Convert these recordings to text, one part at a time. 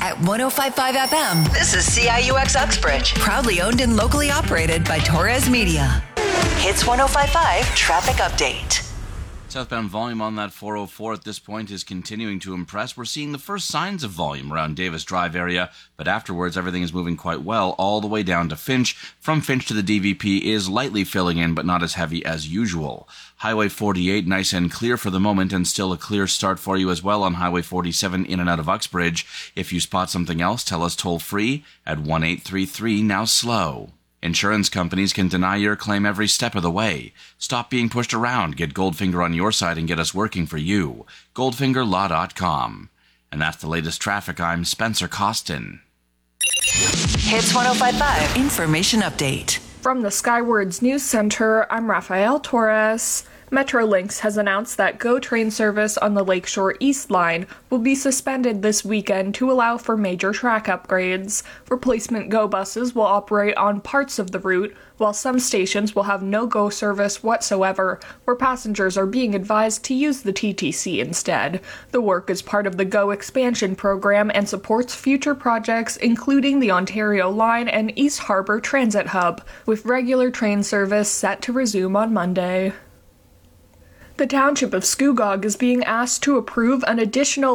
at 105.5 FM. This is CIUX Uxbridge, proudly owned and locally operated by Torres Media. Hits 105.5 traffic update. Southbound volume on that 404 at this point is continuing to impress. We're seeing the first signs of volume around Davis Drive area, but afterwards everything is moving quite well all the way down to Finch. From Finch to the DVP is lightly filling in, but not as heavy as usual. Highway 48 nice and clear for the moment, and still a clear start for you as well on Highway 47 in and out of Uxbridge. If you spot something else, tell us toll free at 1-833 now slow. Insurance companies can deny your claim every step of the way. Stop being pushed around. Get Goldfinger on your side and get us working for you. GoldfingerLaw.com. And that's the latest traffic. I'm Spencer Costin. Hits 105.5 Information Update. From the Skywards News Center, I'm Rafael Torres. Metrolinx has announced that GO train service on the Lakeshore East Line will be suspended this weekend to allow for major track upgrades. Replacement GO buses will operate on parts of the route, while some stations will have no GO service whatsoever, where passengers are being advised to use the TTC instead. The work is part of the GO expansion program and supports future projects including the Ontario Line and East Harbour Transit Hub, with regular train service set to resume on Monday. The Township of Scugog is being asked to approve an additional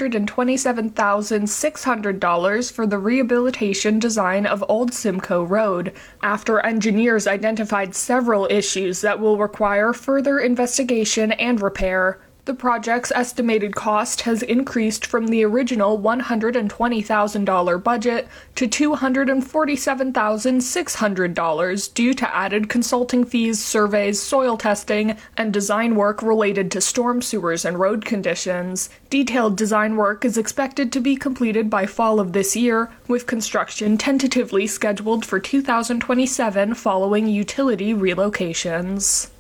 $127,600 for the rehabilitation design of Old Simcoe Road, after engineers identified several issues that will require further investigation and repair. The project's estimated cost has increased from the original $120,000 budget to $247,600 due to added consulting fees, surveys, soil testing, and design work related to storm sewers and road conditions. Detailed design work is expected to be completed by fall of this year, with construction tentatively scheduled for 2027 following utility relocations.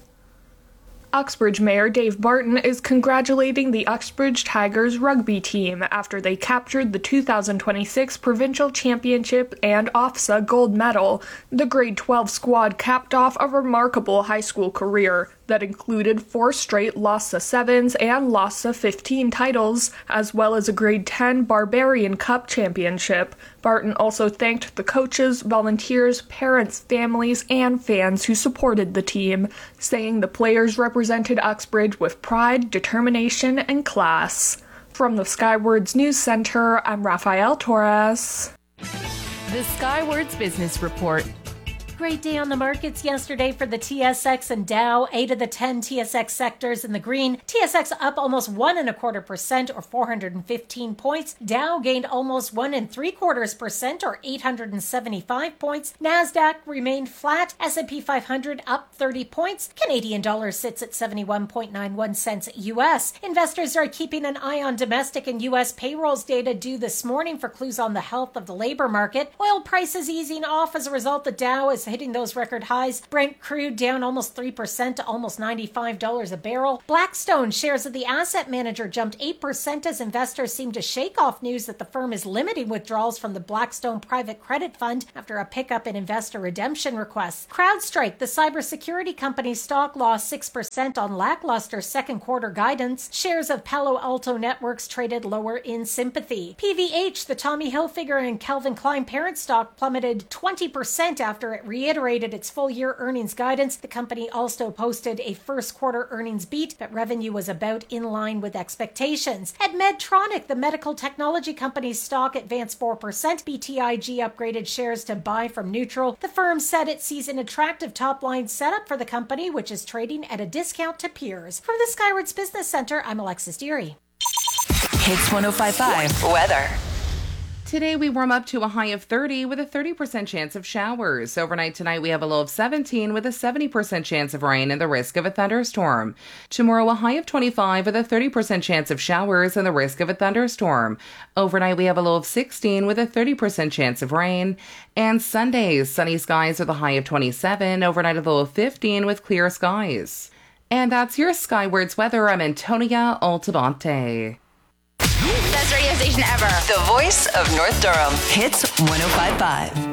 Uxbridge Mayor Dave Barton is congratulating the Uxbridge Tigers rugby team after they captured the 2026 Provincial Championship and OFSA gold medal. The grade 12 squad capped off a remarkable high school career that included 4 straight LASA 7s and LASA 15 titles, as well as a grade 10 Barbarian Cup championship. Barton also thanked the coaches, volunteers, parents, families, and fans who supported the team, saying the players represented Uxbridge with pride, determination, and class. From the Skywards News Center, I'm Rafael Torres. The Skywards Business Report. Great day on the markets yesterday for the TSX and Dow. 8 of the 10 TSX sectors in the green. TSX up almost 1.25% or 415 points. Dow gained almost 1.75% or 875 points. Nasdaq remained flat. S&P 500 up 30 points. Canadian dollar sits at 71.91 cents US. Investors are keeping an eye on domestic and US payrolls data due this morning for clues on the health of the labor market. Oil prices easing off as a result. The Dow is hitting those record highs. Brent crude down almost 3% to almost $95 a barrel. Blackstone shares of the asset manager jumped 8% as investors seem to shake off news that the firm is limiting withdrawals from the Blackstone Private Credit Fund after a pickup in investor redemption requests. CrowdStrike, the cybersecurity company's stock lost 6% on lackluster second quarter guidance. Shares of Palo Alto Networks traded lower in sympathy. PVH, the Tommy Hilfiger and Calvin Klein parent stock plummeted 20% after it reiterated its full-year earnings guidance. The company also posted a first-quarter earnings beat, but revenue was about in line with expectations. At Medtronic, the medical technology company's stock advanced 4%. BTIG upgraded shares to buy from neutral. The firm said it sees an attractive top-line setup for the company, which is trading at a discount to peers. From the Skywards Business Center, I'm Alexis Deary. Hits 105.5 Weather. Today we warm up to a high of 30 with a 30% chance of showers. Overnight tonight we have a low of 17 with a 70% chance of rain and the risk of a thunderstorm. Tomorrow a high of 25 with a 30% chance of showers and the risk of a thunderstorm. Overnight we have a low of 16 with a 30% chance of rain. And Sunday, sunny skies with a high of 27, overnight a low of 15 with clear skies. And that's your Skywards weather. I'm Antonia Altabante. Best radio station ever. The voice of North Durham. Hits 105.5.